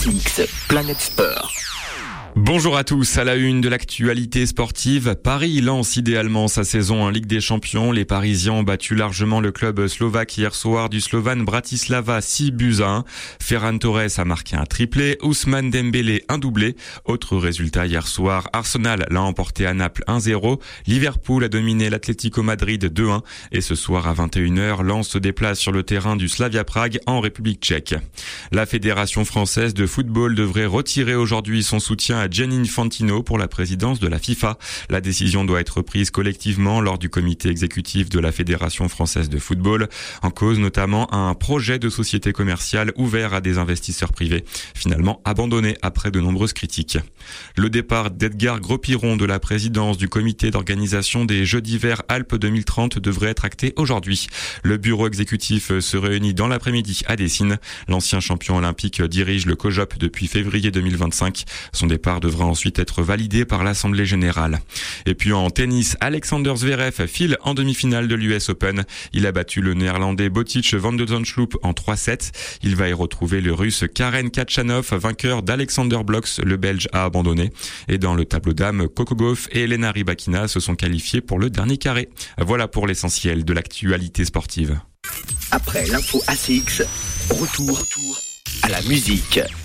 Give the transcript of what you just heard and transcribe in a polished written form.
ACX, Planète Sport. Bonjour à tous, à la une de l'actualité sportive, Paris lance idéalement sa saison en Ligue des Champions. Les Parisiens ont battu largement le club slovaque hier soir du Slovan Bratislava 6-1. Ferran Torres a marqué un triplé, Ousmane Dembélé un doublé. Autre résultat hier soir, Arsenal l'a emporté à Naples 1-0, Liverpool a dominé l'Atlético Madrid 2-1 et ce soir à 21h, Lens se déplace sur le terrain du Slavia Prague en République tchèque. La Fédération française de football devrait retirer aujourd'hui son soutien à Gianni Infantino pour la présidence de la FIFA. La décision doit être prise collectivement lors du comité exécutif de la Fédération française de football. En cause notamment un projet de société commerciale ouvert à des investisseurs privés, finalement abandonné après de nombreuses critiques. Le départ d'Edgar Gros-Piron de la présidence du comité d'organisation des Jeux d'hiver Alpes 2030 devrait être acté aujourd'hui. Le bureau exécutif se réunit dans l'après-midi à Dessines. L'ancien champion olympique dirige le COJOP depuis février 2025. Son départ devra ensuite être validé par l'Assemblée générale. Et puis en tennis, Alexander Zverev file en demi-finale de l'US Open. Il a battu le néerlandais Botic van de Zandschulp en 3-7. Il va y retrouver le russe Karen Khachanov, vainqueur d'Alexander Blocks, le belge a abandonné. Et dans le tableau dames, Coco Gauff et Elena Rybakina se sont qualifiés pour le dernier carré. Voilà pour l'essentiel de l'actualité sportive. Après l'info ACX, retour à la musique.